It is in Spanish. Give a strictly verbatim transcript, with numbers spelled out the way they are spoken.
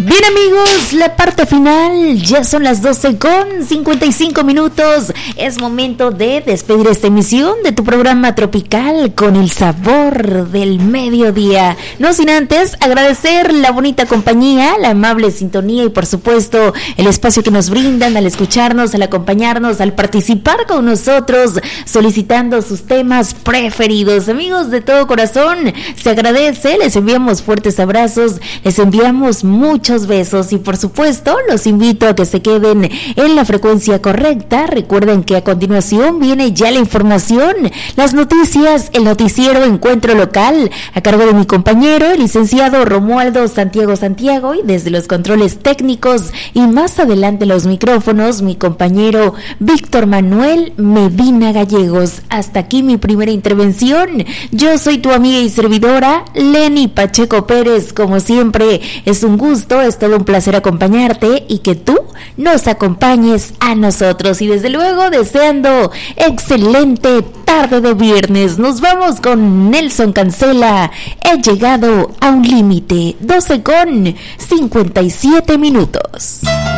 Bien, amigos, la parte final, ya son las doce con cincuenta y cinco minutos. Es momento de despedir esta emisión de tu programa tropical con el sabor del mediodía. No sin antes agradecer la bonita compañía, la amable sintonía y por supuesto el espacio que nos brindan al escucharnos, al acompañarnos, al participar con nosotros, solicitando sus temas preferidos. Amigos, de todo corazón, se agradece, les enviamos fuertes abrazos, les enviamos muchos besos y por supuesto los invito a que se queden en la frecuencia correcta. Recuerden que a continuación viene ya la información, las noticias, el noticiero Encuentro Local a cargo de mi compañero, el licenciado Romualdo Santiago Santiago, y desde los controles técnicos y más adelante los micrófonos, mi compañero Víctor Manuel Medina Gallegos. Hasta aquí mi primera intervención. Yo soy tu amiga y servidora Leni Pacheco Pérez. Como siempre, es un gusto, es todo un placer acompañarte y que tú nos acompañes a nosotros. Y desde luego, deseando excelente tarde de viernes. Nos vamos con Nelson Cancela. He llegado a un límite. doce con cincuenta y siete minutos.